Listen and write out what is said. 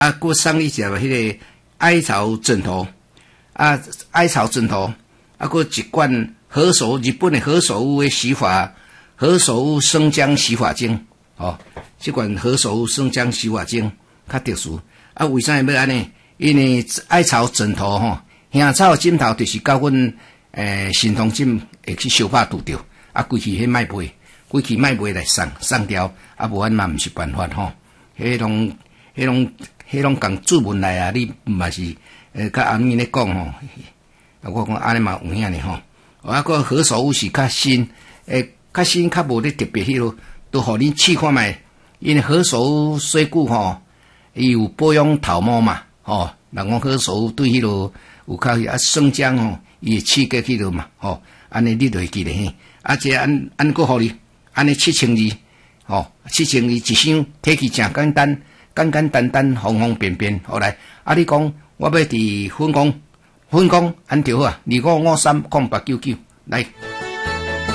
啊，佮送你一个迄个艾草枕头，啊，艾草枕头，啊，佮一罐日本的何首乌的洗发，何首乌生姜洗发精，哦，这款何首乌生姜洗发精较特殊。啊，为啥要安尼？因为艾草枕头吼，香草枕头就是甲阮神通枕会去相拍拄着，啊，规气迄卖卖，规气卖卖来送掉，啊，无安嘛毋是办法吼。迄种共注文来啊，你嘛是甲阿咪咧讲吼，我讲安尼嘛有影呢吼。啊，个何首乌是较新，较新较无咧特别迄落，都互你试看觅。因为何首乌水果吼，伊有保养头毛嘛。哦，人讲何首乌对迄落有较啊生姜吼，伊会刺激迄落嘛，吼，安尼你就会记得嘿。啊，这安个互你，安尼7,200，吼，7,200一箱，摕去诚简单，简简单单，方方便便。好来，啊，你讲我要伫分工安就好啊，25530899来。